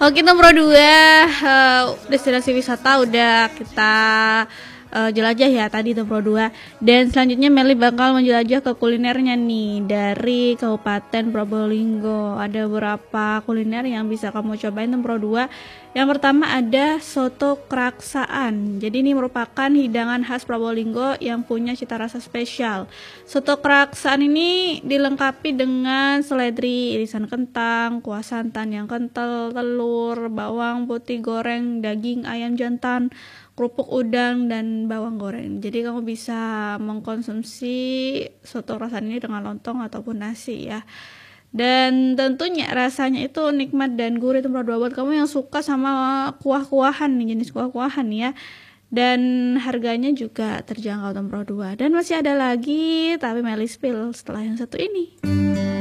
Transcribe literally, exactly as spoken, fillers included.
Oke, nomor dua, uh, destinasi wisata udah kita uh, jelajah ya tadi nomor dua. Dan selanjutnya Meli bakal menjelajah ke kulinernya nih dari Kabupaten Probolinggo. Ada beberapa kuliner yang bisa kamu cobain nomor dua. Yang pertama ada soto keraksaan. Jadi ini merupakan hidangan khas Probolinggo yang punya cita rasa spesial. Soto keraksaan ini dilengkapi dengan seledri, irisan kentang, kuah santan yang kental, telur, bawang putih goreng, daging ayam jantan, kerupuk udang, dan bawang goreng. Jadi kamu bisa mengkonsumsi soto keraksaan ini dengan lontong ataupun nasi ya. Dan tentunya rasanya itu nikmat dan gurih nomor dua buat kamu yang suka sama kuah-kuahan nih, jenis kuah-kuahan ya. Dan harganya juga terjangkau nomor dua. Dan masih ada lagi, tapi Meli spill setelah yang satu ini.